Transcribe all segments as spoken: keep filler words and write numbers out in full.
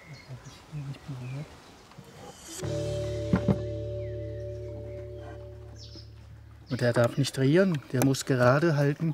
Und der darf nicht drehen, der muss gerade halten.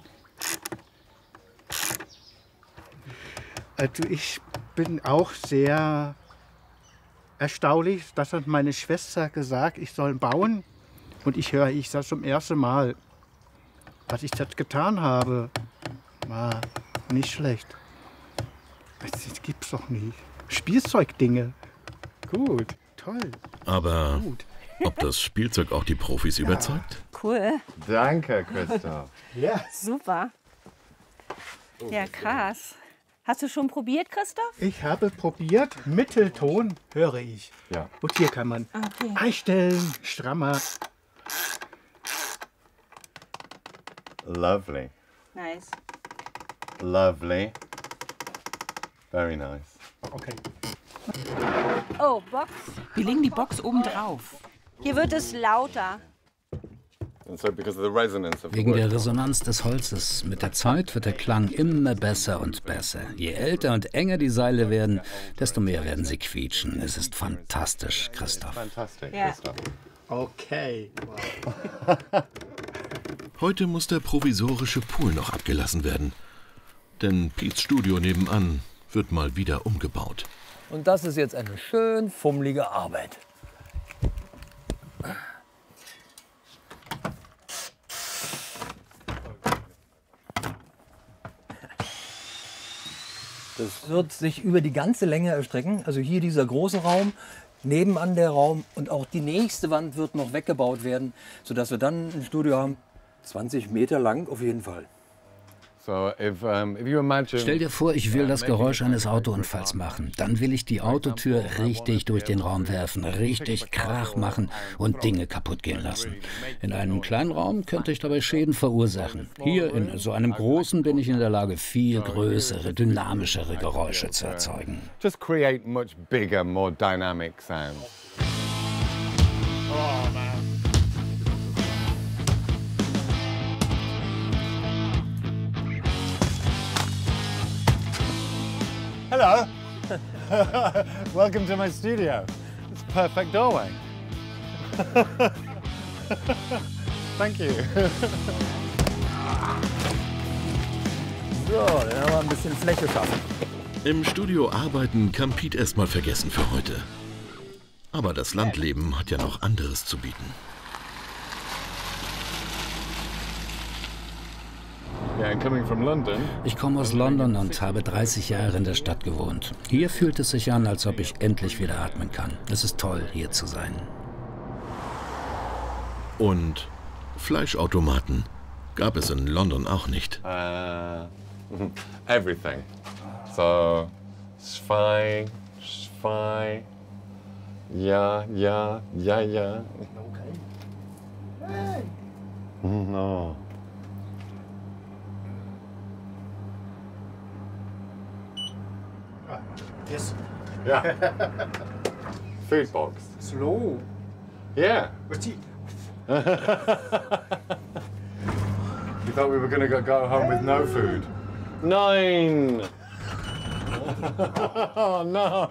Also ich bin auch sehr erstaunlich, das hat meine Schwester gesagt, ich soll bauen. Und ich höre ich das zum ersten Mal. Was ich das getan habe, war nicht schlecht. Das gibt's doch nicht. Spielzeugdinge. Gut, toll. Aber Gut. ob das Spielzeug auch die Profis ja. überzeugt? Cool. Danke, Christoph. Ja. Super. Ja, krass. Hast du schon probiert, Christoph? Ich habe probiert, Mittelton höre ich. Ja. Und hier kann man Okay. einstellen, strammer. Lovely. Nice. Lovely. Very nice. Okay. Oh, Box. Wir legen die Box oben drauf. Hier wird es lauter. And so because of the resonance of the Wegen der wood. Resonanz des Holzes. Mit der Zeit wird der Klang immer besser und besser. Je älter und enger die Seile werden, desto mehr werden sie quietschen. Es ist fantastisch, Christoph. Fantastic, Ja. Christoph. Okay. Heute muss der provisorische Pool noch abgelassen werden. Denn Piets Studio nebenan wird mal wieder umgebaut. Und das ist jetzt eine schön fummelige Arbeit. Das wird sich über die ganze Länge erstrecken. Also hier dieser große Raum, nebenan der Raum und auch die nächste Wand wird noch weggebaut werden, sodass wir dann ein Studio haben, zwanzig Meter lang auf jeden Fall. So if, um, if you imagine, Stell dir vor, ich will das Geräusch eines Autounfalls machen. Dann will ich die Autotür richtig durch den Raum werfen, richtig Krach machen und Dinge kaputt gehen lassen. In einem kleinen Raum könnte ich dabei Schäden verursachen. Hier in so einem großen bin ich in der Lage, viel größere, dynamischere Geräusche zu erzeugen. just create much bigger, more dynamic sounds. Oh, man. Hello. Welcome to my studio. It's a perfect doorway. Thank you. So, dann haben wir ein bisschen Fläche schaffen. Im Studio arbeiten kann Piet erstmal vergessen für heute. Aber das Landleben hat ja noch anderes zu bieten. Yeah, and coming from London. Ich komme aus London und habe dreißig Jahre in der Stadt gewohnt. Hier fühlt es sich an, als ob ich endlich wieder atmen kann. Es ist toll, hier zu sein. Und Fleischautomaten gab es in London auch nicht. Uh, everything. So, Schwein, Schwein. Ja, ja, ja, ja. Okay. No. Yes. Yeah. Food box. Slow. Yeah. Was die? You thought we were going to go, go home with no food? Nine. Oh no.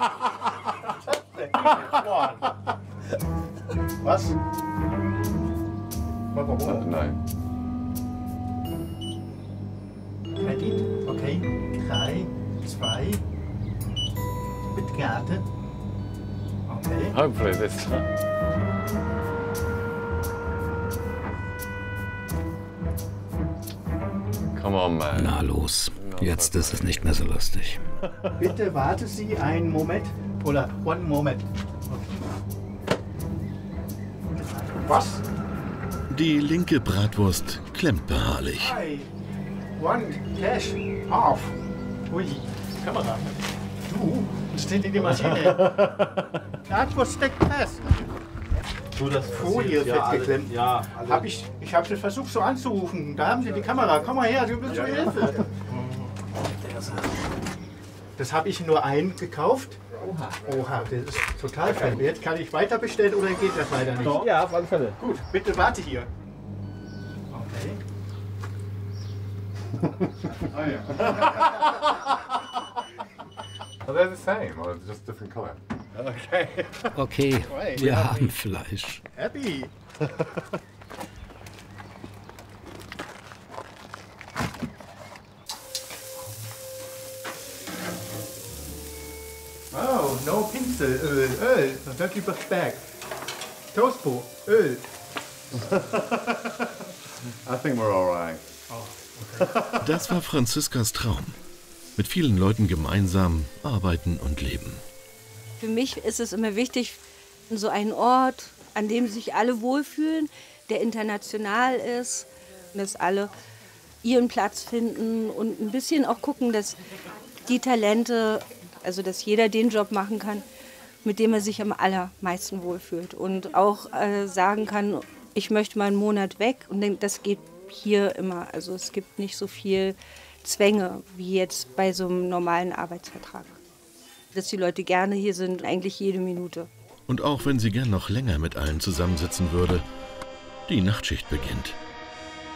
Was? Nein. Kredit, okay. Drei, zwei. Mit Karte. Okay. Hopefully this time. Come on, man. Na los, jetzt ist es nicht mehr so lustig. Bitte warten Sie einen Moment. Oder one moment. Okay. Was? Die linke Bratwurst klemmt beharrlich. Drei, one, cash, off. Ui, Kamera. Du, steht in die Maschine. Bratwurst steckt fest. Du, das Folie ja, festgeklemmt. alle, ja, alle. Hab ich ich habe versucht so anzurufen. Da haben Sie die Kamera. Komm mal her, du bist zur Hilfe. Das habe ich nur eingekauft. Oha. Oha, das ist total verwirrt. Kann ich weiter bestellen oder geht das weiter nicht? Ja, auf alle Fälle. Gut, bitte warte hier. Okay. Ah, ja. Are they the same or just different colour? Okay. Okay, wir haben Fleisch. Happy. Oh, no Pinsel, Öl, Öl, don't you Speck. Toastbrot, Öl. I think we're all right. Das war Franziskas Traum. Mit vielen Leuten gemeinsam arbeiten und leben. Für mich ist es immer wichtig, so einen Ort, an dem sich alle wohlfühlen, der international ist, dass alle ihren Platz finden und ein bisschen auch gucken, dass die Talente, also dass jeder den Job machen kann, mit dem er sich am allermeisten wohlfühlt und auch äh, sagen kann, ich möchte mal einen Monat weg und das geht hier immer. Also es gibt nicht so viel Zwänge wie jetzt bei so einem normalen Arbeitsvertrag. Dass die Leute gerne hier sind, eigentlich jede Minute. Und auch wenn sie gern noch länger mit allen zusammensitzen würde, die Nachtschicht beginnt.